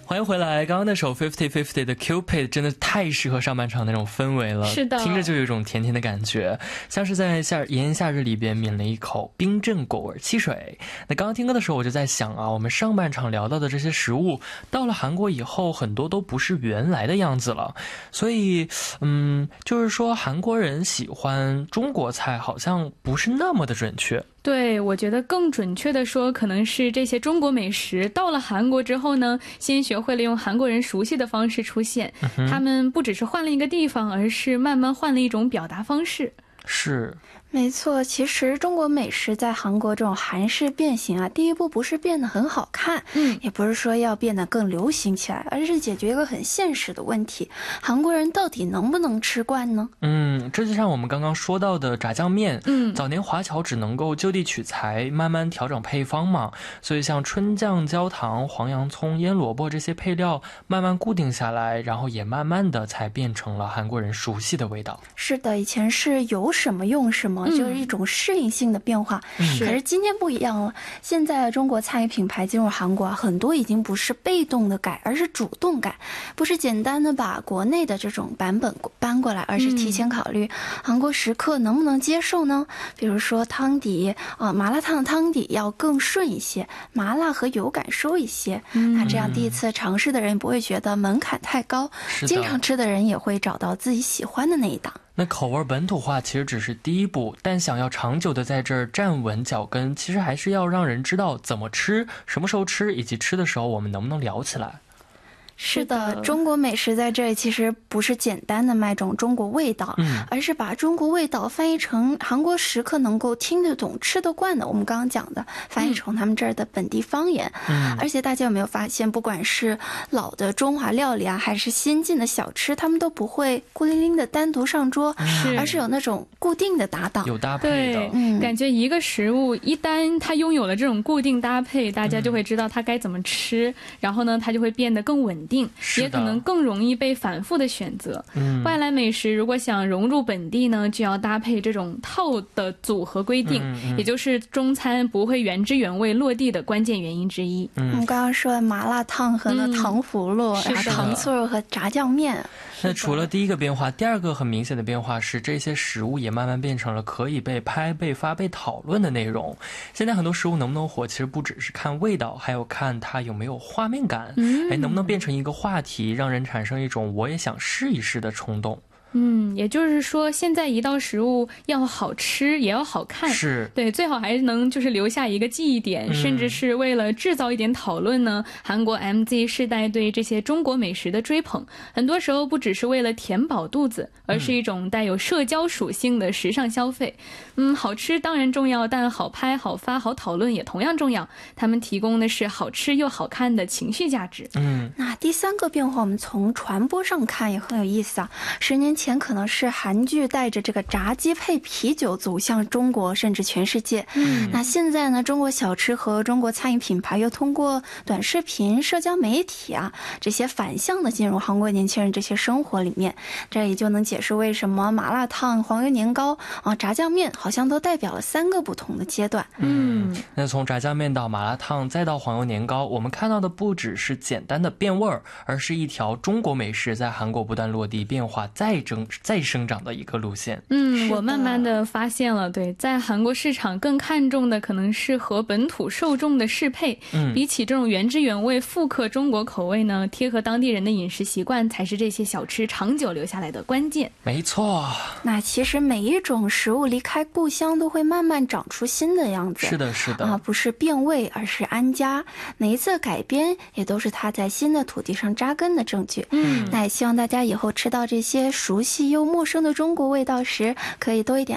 欢迎回来。刚刚那首 50-50 的 Cupid 真的太适合上半场那种氛围了， 是的， 听着就有一种甜甜的感觉，像是在炎炎夏日里边抿了一口冰镇果味汽水。那刚刚听歌的时候我就在想啊，我们上半场聊到的这些食物到了韩国以后很多都不是原来的样子了，所以就是说韩国人喜欢中国菜好像不是那么的准确。 对，我觉得更准确的说，可能是这些中国美食到了韩国之后呢，先学会了用韩国人熟悉的方式出现，他们不只是换了一个地方，而是慢慢换了一种表达方式。 是， 没错，其实中国美食在韩国这种韩式变形啊，第一步不是变得很好看，也不是说要变得更流行起来，而是解决一个很现实的问题，韩国人到底能不能吃惯呢？ 这就像我们刚刚说到的炸酱面，早年华侨只能够就地取材，慢慢调整配方嘛，所以像春酱、焦糖、黄洋葱、腌萝卜这些配料慢慢固定下来，然后也慢慢的才变成了韩国人熟悉的味道。 是的，以前是有什么用什么，就是一种适应性的变化，可是今天不一样了，现在中国餐饮品牌进入韩国很多已经不是被动的改，而是主动改，不是简单的把国内的这种版本搬过来，而是提前考虑韩国食客能不能接受呢？比如说汤底麻辣烫汤底要更顺一些，麻辣和油感收一些，那这样第一次尝试的人不会觉得门槛太高，经常吃的人也会找到自己喜欢的那一档。 那口味本土化其实只是第一步，但想要长久的在这儿站稳脚跟，其实还是要让人知道怎么吃，什么时候吃，以及吃的时候我们能不能聊起来。 是的，中国美食在这里其实不是简单的卖种中国味道，而是把中国味道翻译成韩国食客能够听得懂吃得惯的，我们刚刚讲的翻译成他们这儿的本地方言。而且大家有没有发现，不管是老的中华料理啊，还是新进的小吃，他们都不会孤零零的单独上桌，而是有那种固定的搭档， 有搭配的。 感觉一个食物一旦它拥有了这种固定搭配，大家就会知道它该怎么吃，然后呢它就会变得更稳定，也可能更容易被反复的选择。外来美食如果想融入本地呢，就要搭配这种套的组合规定，也就是中餐不会原汁原味落地的关键原因之一。 我们刚刚说的麻辣烫和那糖葫芦，然后糖醋肉和炸酱面。 那除了第一个变化，第二个很明显的变化是，这些食物也慢慢变成了可以被拍、被发、被讨论的内容。现在很多食物能不能火，其实不只是看味道，还有看它有没有画面感，能不能变成一个话题，让人产生一种我也想试一试的冲动。 也就是说现在一道食物要好吃也要好看， 是对，最好还能就是留下一个记忆点，甚至是为了制造一点讨论呢。韩国 MZ 世代对这些中国美食的追捧，很多时候不只是为了填饱肚子，而是一种带有社交属性的时尚消费。好吃当然重要，但好拍、好发、好讨论也同样重要。他们提供的是好吃又好看的情绪价值。 那第三个变化，我们从传播上看也很有意思啊。10年前可能是韩剧带着这个炸鸡配啤酒走向中国甚至全世界，那现在呢，中国小吃和中国餐饮品牌又通过短视频、社交媒体啊这些反向的进入韩国年轻人这些生活里面，这也就能解释为什么麻辣烫、黄油年糕炸酱面好像都代表了3个不同的阶段。 那从炸酱面到麻辣烫再到黄油年糕，我们看到的不只是简单的变味儿，而是一条中国美食在韩国不断落地变化再生长的一个路线。 我慢慢的发现了，对，在韩国市场更看重的可能是和本土受众的适配，比起这种原汁原味复刻中国口味呢，贴合当地人的饮食习惯才是这些小吃长久留下来的关键。 没错。 那其实每一种食物离开故乡都会慢慢长出新的样子。 是的，是的， 不是变味，而是安家。每一次改编也都是它在新的土地上扎根的证据。那也希望大家以后吃到这些熟悉又陌生的中国味道时，可以多一点